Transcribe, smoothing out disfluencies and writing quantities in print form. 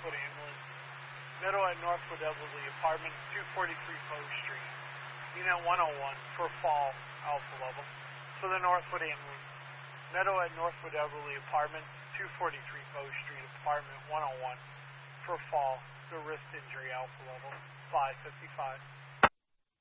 Northwood ambulance. Middle at Northwood Everly Apartment, 243 Poe Street. Unit 101 for fall alpha level. For the Northwood ambulance. Middle at Northwood Everly Apartment, 243 Poe Street, Apartment 101 for fall. The wrist injury alpha level, 555.